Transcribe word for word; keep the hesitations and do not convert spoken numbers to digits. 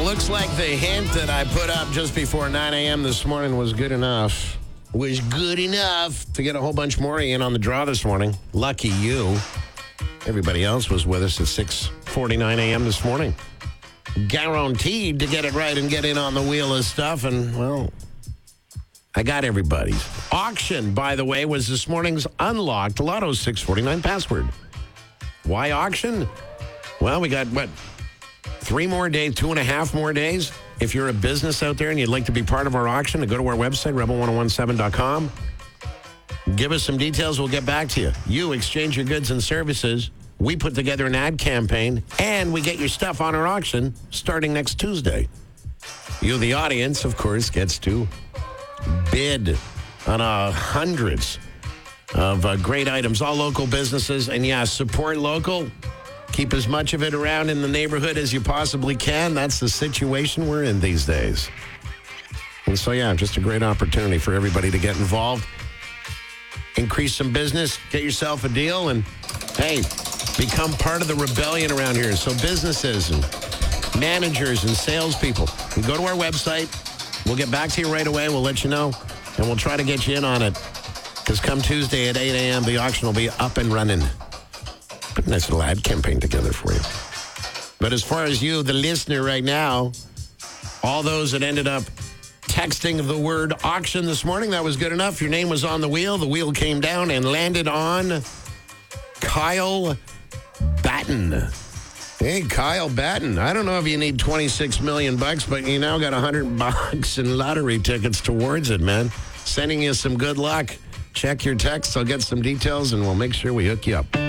looks like the hint that I put up just before nine a.m. this morning was good enough. Was good enough to get a whole bunch more in on the draw this morning. Lucky you. Everybody else was with us at six forty-nine a.m. this morning. Guaranteed to get it right and get in on the wheel of stuff. And, well, I got everybody's. Auction, by the way, was this morning's unlocked Lotto six forty-nine password. Why auction? Well, we got, what, three more days, two and a half more days? If you're a business out there and you'd like to be part of our auction, to go to our website, rebel ten seventeen dot com. Give us some details. We'll get back to you. You exchange your goods and services. We put together an ad campaign, and we get your stuff on our auction starting next Tuesday. You, the audience, of course, gets to bid on uh, hundreds of uh, great items, all local businesses. And, yeah, support local. Keep as much of it around in the neighborhood as you possibly can. That's the situation we're in these days. And so, yeah, just a great opportunity for everybody to get involved. Increase some business, get yourself a deal, and, hey, become part of the rebellion around here. So businesses and managers and salespeople, you go to our website. We'll get back to you right away. We'll let you know, and we'll try to get you in on it. Because come Tuesday at eight a.m., the auction will be up and running. Put a nice little ad campaign together for you. But as far as you, the listener right now, all those that ended up texting the word auction this morning, that was good enough. Your name was on the wheel. The wheel came down and landed on Kyle Batten. Hey, Kyle Batten. I don't know if you need twenty-six million bucks, but you now got one hundred bucks in lottery tickets towards it, man. Sending you some good luck. Check your text. I'll get some details, and we'll make sure we hook you up.